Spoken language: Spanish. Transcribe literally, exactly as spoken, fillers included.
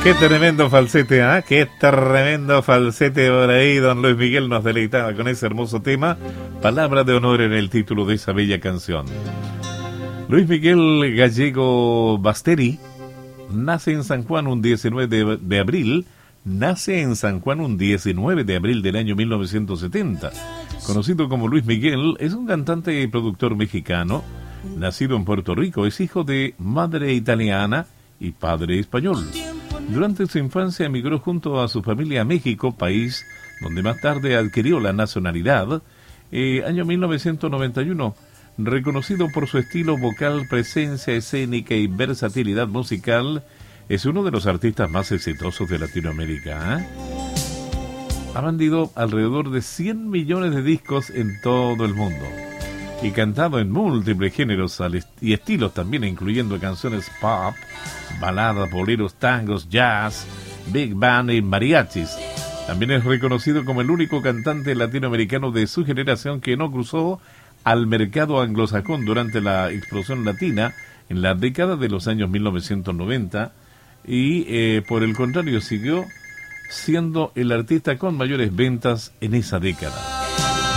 Qué tremendo falsete, ¿ah? ¿eh? Qué tremendo falsete por ahí. Don Luis Miguel nos deleitaba con ese hermoso tema. Palabra de honor en el título de esa bella canción. Luis Miguel Gallego Basteri nace en San Juan un diecinueve de, de abril. Nace en San Juan un diecinueve de abril del año mil novecientos setenta. Conocido como Luis Miguel, es un cantante y productor mexicano. Nacido en Puerto Rico, es hijo de madre italiana y padre español. Durante su infancia emigró junto a su familia a México, país donde más tarde adquirió la nacionalidad. Eh, año mil novecientos noventa y uno, reconocido por su estilo vocal, presencia escénica y versatilidad musical, es uno de los artistas más exitosos de Latinoamérica. ¿eh? Ha vendido alrededor de cien millones de discos en todo el mundo y cantado en múltiples géneros y estilos también, incluyendo canciones pop, baladas, boleros, tangos, jazz, big band y mariachis. También es reconocido como el único cantante latinoamericano de su generación que no cruzó al mercado anglosajón durante la explosión latina en la década de los años mil novecientos noventa y eh, por el contrario siguió siendo el artista con mayores ventas en esa década.